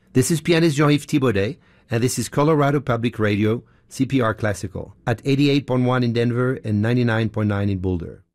This is pianist Jean-Yves Thibaudet, and this is Colorado Public Radio, CPR Classical, at 88.1 in Denver and 99.9 in Boulder.